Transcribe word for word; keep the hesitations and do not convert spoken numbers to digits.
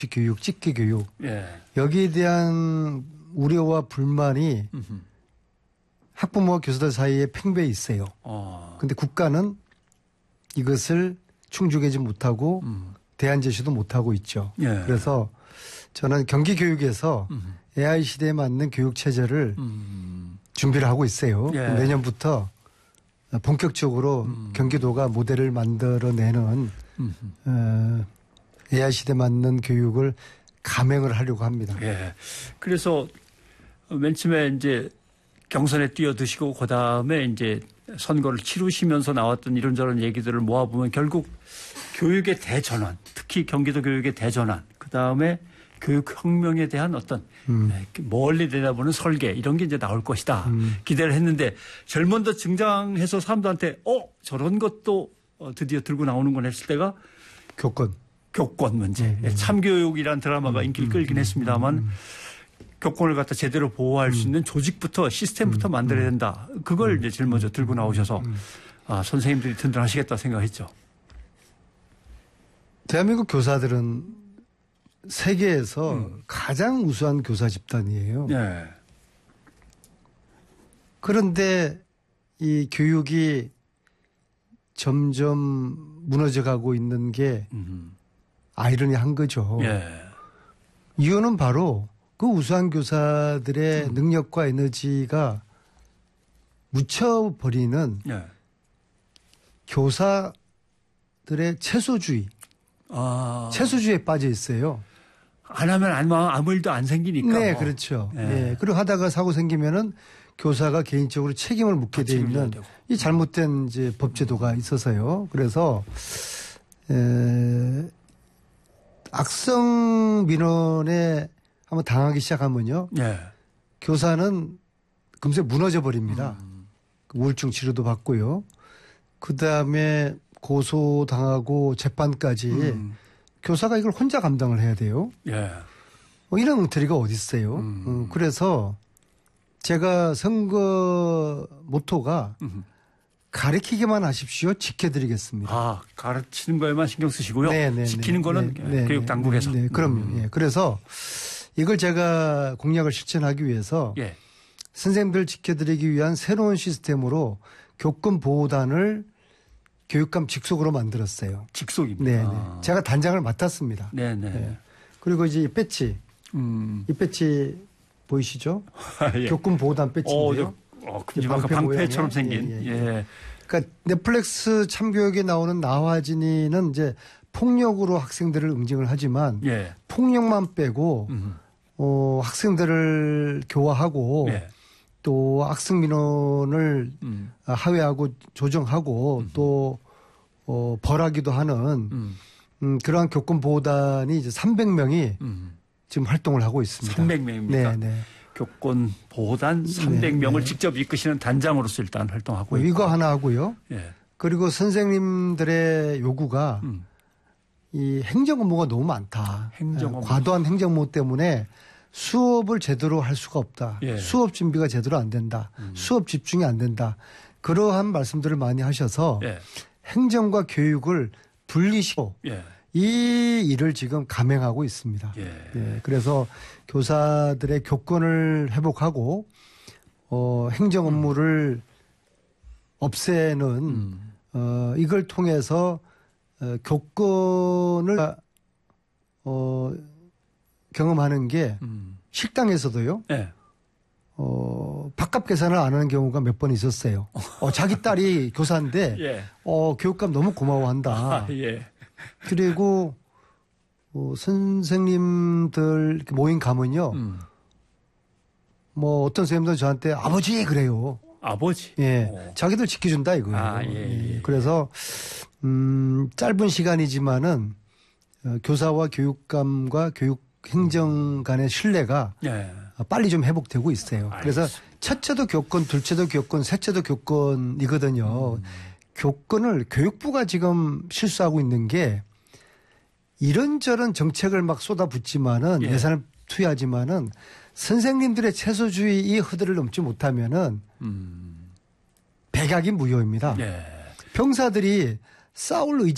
교육, 찍기 교육 예. 여기에 대한 우려와 불만이 음흠. 학부모와 교사들 사이에 팽배해 있어요. 그런데 어. 국가는 이것을 충족하지 못하고 음. 대안 제시도 못하고 있죠. 예. 그래서 저는 경기교육에서 음. 에이아이 시대에 맞는 교육체제를 음. 준비를 하고 있어요. 예. 내년부터 본격적으로 음. 경기도가 모델을 만들어내는 음. 어, 에이아이 시대에 맞는 교육을 감행을 하려고 합니다. 예. 그래서 맨 처음에 이제 경선에 뛰어드시고 그 다음에 이제 선거를 치르시면서 나왔던 이런저런 얘기들을 모아보면 결국 교육의 대전환, 특히 경기도 교육의 대전환, 그 다음에 교육혁명에 대한 어떤 음. 멀리 내다보는 설계 이런 게 이제 나올 것이다. 음. 기대를 했는데 제일 먼저 등장해서 사람들한테 어 저런 것도 드디어 들고 나오는군 했을 때가 교권. 교권 문제. 음, 음. 참교육이라는 드라마가 인기를 끌긴 했습니다만 음. 교권을 갖다 제대로 보호할 수 있는 조직부터 시스템부터 만들어야 된다. 그걸 이제 제일 먼저 들고 나오셔서 아, 선생님들이 든든하시겠다 생각했죠. 대한민국 교사들은 세계에서 음. 가장 우수한 교사 집단이에요. 네. 그런데 이 교육이 점점 무너져가고 있는 게 음. 아이러니한 거죠. 예. 이유는 바로 그 우수한 교사들의 음. 능력과 에너지가 묻혀버리는 예. 교사들의 채소주의, 아. 채소주의에 빠져 있어요. 안 하면 아무, 아무 일도 안 생기니까. 네, 뭐. 그렇죠. 예. 예. 그리고 하다가 사고 생기면은 교사가 개인적으로 책임을 묻게 돼 책임져야 있는 되고. 이 잘못된 이제 법제도가 있어서요. 그래서 에, 악성 민원에 한번 당하기 시작하면요, 예. 교사는 금세 무너져 버립니다. 음. 우울증 치료도 받고요. 그 다음에 고소 당하고 재판까지 음. 교사가 이걸 혼자 감당을 해야 돼요. 예. 뭐 이런 엉터리가 어디 있어요. 음. 음, 그래서 제가 선거 모토가 음. 가르치기만 하십시오. 지켜드리겠습니다. 아, 가르치는 거에만 신경 쓰시고요. 네, 네, 지키는 네, 거는 네, 네, 교육 당국에서. 네, 네, 그럼요. 음. 예. 그래서 이걸 제가 공약을 실천하기 위해서 예. 선생님들 지켜드리기 위한 새로운 시스템으로 교권 보호단을 교육감 직속으로 만들었어요. 직속입니다. 네, 네. 제가 단장을 맡았습니다. 네, 네. 네. 그리고 이제 이 배지, 음. 이 배지 보이시죠? 예. 교권 보호단 어, 배지인데요. 저, 어, 큼지막한 방패 방패처럼 모양이야? 생긴. 예, 예. 예, 예. 그러니까 넷플릭스 참교육에 나오는 나화진이는 이제 폭력으로 학생들을 응징을 하지만 예. 폭력만 빼고 음. 어, 학생들을 교화하고 예. 또 학생 민원을 음. 하회하고 조정하고 음. 또 어, 벌하기도 하는 음. 음, 그러한 교권 보호단이 이제 삼백 명이 음. 지금 활동을 하고 있습니다. 삼백 명입니까? 네, 네. 교권 보호단 삼백 명을 네. 직접 이끄시는 단장으로서 일단 활동하고 있고. 이거 하나 하고요. 예. 그리고 선생님들의 요구가 음. 이 행정 업무가 너무 많다. 행정 업무. 과도한 행정 업무 때문에 수업을 제대로 할 수가 없다. 예. 수업 준비가 제대로 안 된다. 음. 수업 집중이 안 된다. 그러한 말씀들을 많이 하셔서 예. 행정과 교육을 분리시키고 예. 이 일을 지금 감행하고 있습니다. 예. 네, 그래서 교사들의 교권을 회복하고 어, 행정 업무를 없애는 음. 어, 이걸 통해서 어, 교권을 어, 경험하는 게 음. 식당에서도요. 예. 어, 밥값 계산을 안 하는 경우가 몇 번 있었어요. 어, 자기 딸이 교사인데 예. 어, 교육감 너무 고마워한다. 아, 예. 그리고 어, 선생님들 이렇게 모임 가면요. 음. 뭐 어떤 선생님들 저한테 아버지 그래요. 아버지. 예, 오. 자기들 지켜준다 이거예요. 아, 예, 예. 그래서 음, 짧은 시간이지만은 어, 교사와 교육감과 교육 행정 간의 신뢰가 예. 빨리 좀 회복되고 있어요. 그래서 알겠습니다. 첫째도 교권, 둘째도 교권, 셋째도 교권이거든요. 음. 교권을 교육부가 지금 실수하고 있는 게 이런저런 정책을 막 쏟아붓지만은 예. 예산을 투여하지만은 선생님들의 채소주의 이 허들을 넘지 못하면은 음. 백약이 무효입니다. 예. 병사들이 싸울 의지